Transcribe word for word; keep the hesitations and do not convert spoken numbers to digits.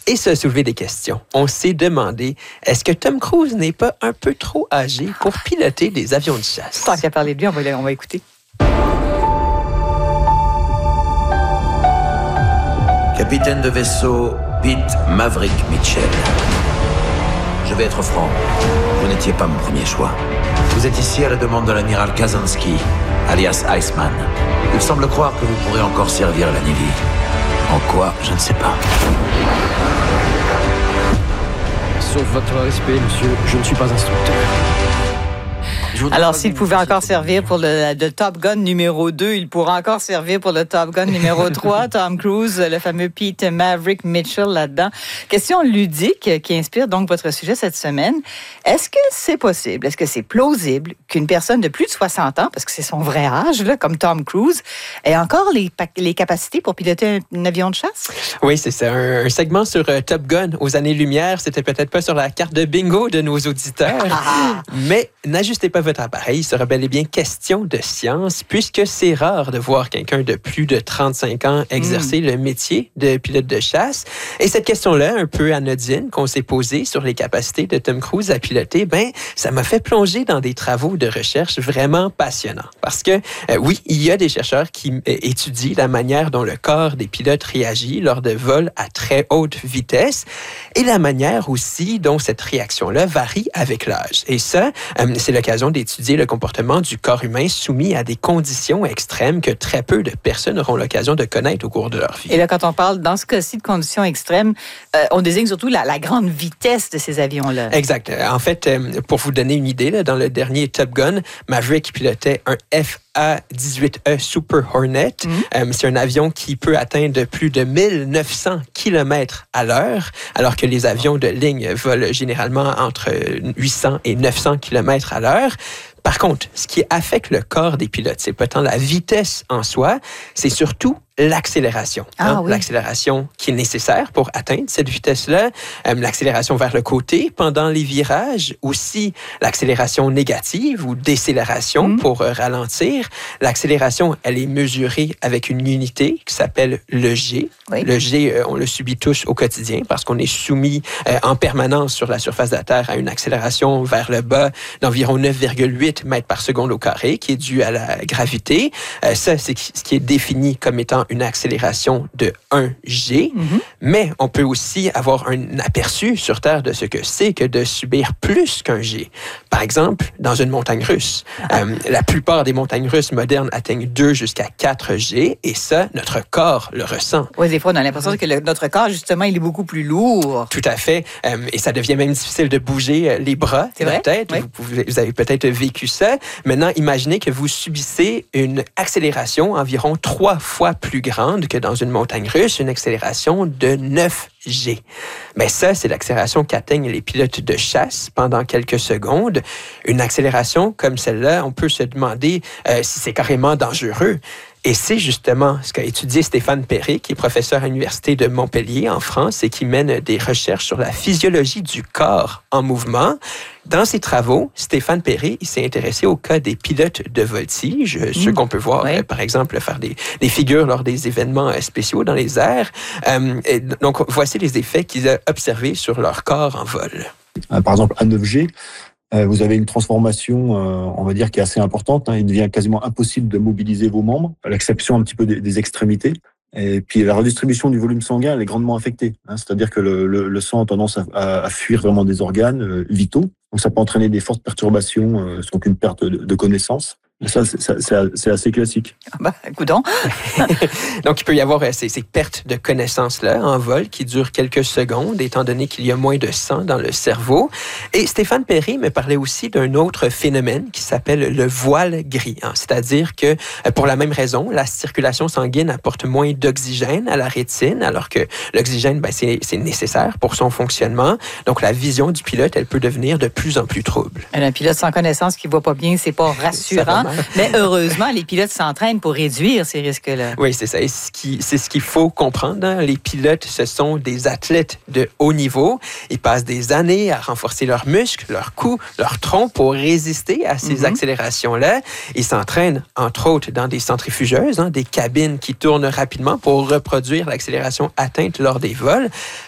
Et ça a soulevé des questions. On s'est demandé, est-ce que Tom Cruise n'est pas un peu trop âgé pour piloter des avions de chasse? Tant qu'à parler de lui, on va, on va écouter. Capitaine de vaisseau Pete Maverick Mitchell. Je vais être franc, vous n'étiez pas mon premier choix. Vous êtes ici à la demande de l'amiral Kazansky, alias Iceman. Il semble croire que vous pourrez encore servir la Navy. En quoi, je ne sais pas. Sauf votre respect, monsieur, je ne suis pas instructeur. Alors, s'il pouvait encore servir pour le, le Top Gun numéro deux, il pourra encore servir pour le Top Gun numéro trois. Tom Cruise, le fameux Pete Maverick Mitchell là-dedans. Question ludique qui inspire donc votre sujet cette semaine. Est-ce que c'est possible, est-ce que c'est plausible qu'une personne de plus de soixante ans, parce que c'est son vrai âge, là, comme Tom Cruise, ait encore les, les capacités pour piloter un, un avion de chasse? Oui, c'est ça. Un, un segment sur uh, Top Gun aux années-lumière. C'était peut-être pas sur la carte de bingo de nos auditeurs. Mais n'ajustez pas votre appareil, il sera bel et bien question de science, puisque c'est rare de voir quelqu'un de plus de trente-cinq ans exercer mm. le métier de pilote de chasse. Et cette question-là, un peu anodine, qu'on s'est posée sur les capacités de Tom Cruise à piloter, ben, ça m'a fait plonger dans des travaux de recherche vraiment passionnants. Parce que, euh, oui, il y a des chercheurs qui euh, étudient la manière dont le corps des pilotes réagit lors de vols à très haute vitesse et la manière aussi dont cette réaction-là varie avec l'âge. Et ça, euh, c'est l'occasion d'étudier le comportement du corps humain soumis à des conditions extrêmes que très peu de personnes auront l'occasion de connaître au cours de leur vie. Et là, quand on parle, dans ce cas-ci, de conditions extrêmes, euh, on désigne surtout la, la grande vitesse de ces avions-là. Exact. En fait, euh, pour vous donner une idée, là, dans le dernier Top Gun, Maverick pilotait un F A dix-huit E Super Hornet. Mm-hmm. Euh, c'est un avion qui peut atteindre plus de mille neuf cents kilomètres à l'heure, alors que les avions de ligne volent généralement entre huit cents et neuf cents kilomètres à l'heure. Par contre, ce qui affecte le corps des pilotes, c'est pas tant la vitesse en soi, c'est surtout l'accélération. Ah, hein? oui. L'accélération qui est nécessaire pour atteindre cette vitesse-là, euh, l'accélération vers le côté pendant les virages, aussi l'accélération négative ou décélération mmh. pour euh, ralentir. L'accélération, elle est mesurée avec une unité qui s'appelle le G. Oui. Le G, euh, on le subit tous au quotidien parce qu'on est soumis euh, en permanence sur la surface de la Terre à une accélération vers le bas d'environ neuf virgule huit mètres par seconde au carré qui est due à la gravité. Euh, ça, c'est ce qui est défini comme étant une accélération de un G, mm-hmm. mais on peut aussi avoir un aperçu sur Terre de ce que c'est que de subir plus qu'un G. Par exemple, dans une montagne russe. Ah. Euh, la plupart des montagnes russes modernes atteignent deux jusqu'à quatre G, et ça, notre corps le ressent. Oui, des fois, on a l'impression que le, notre corps, justement, il est beaucoup plus lourd. Tout à fait, euh, et ça devient même difficile de bouger les bras, c'est la vrai? tête. Oui. Vous, pouvez, vous avez peut-être vécu ça. Maintenant, imaginez que vous subissez une accélération environ trois fois plus grande que dans une montagne russe, une accélération de neuf G. Mais ça, c'est l'accélération qu'atteignent les pilotes de chasse pendant quelques secondes. Une accélération comme celle-là, on peut se demander euh, si c'est carrément dangereux. Et c'est justement ce qu'a étudié Stéphane Perret, qui est professeur à l'Université de Montpellier en France et qui mène des recherches sur la physiologie du corps en mouvement. Dans ses travaux, Stéphane Perret il s'est intéressé au cas des pilotes de voltige, mmh. ceux qu'on peut voir, oui. euh, par exemple, faire des, des figures lors des événements euh, spéciaux dans les airs. Euh, et donc, voici les effets qu'il a observés sur leur corps en vol. Par exemple, à neuf G, euh, vous avez une transformation, euh, on va dire, qui est assez importante. Hein. Il devient quasiment impossible de mobiliser vos membres, à l'exception un petit peu des, des extrémités. Et puis la redistribution du volume sanguin, elle est grandement affectée. Hein. C'est-à-dire que le, le, le sang a tendance à, à, à fuir vraiment des organes euh, vitaux. Donc ça peut entraîner des fortes perturbations, euh, donc une perte de, de connaissance. Ça, c'est, c'est, c'est assez classique. Ah bah, coudonc. Donc, il peut y avoir ces, ces pertes de connaissances-là en vol qui durent quelques secondes, étant donné qu'il y a moins de sang dans le cerveau. Et Stéphane Perret me parlait aussi d'un autre phénomène qui s'appelle le voile gris. Hein. C'est-à-dire que, pour la même raison, la circulation sanguine apporte moins d'oxygène à la rétine, alors que l'oxygène, ben, c'est, c'est nécessaire pour son fonctionnement. Donc, la vision du pilote, elle peut devenir de plus en plus trouble. Un pilote sans connaissance qui ne voit pas bien, c'est pas rassurant. Mais heureusement, les pilotes s'entraînent pour réduire ces risques-là. Oui, c'est ça. Et ce qui, c'est ce qu'il faut comprendre. Hein. Les pilotes, ce sont des athlètes de haut niveau. Ils passent des années à renforcer leurs muscles, leurs coups, leur tronc pour résister à ces mm-hmm. accélérations-là. Ils s'entraînent, entre autres, dans des centrifugeuses, hein, des cabines qui tournent rapidement pour reproduire l'accélération atteinte lors des vols.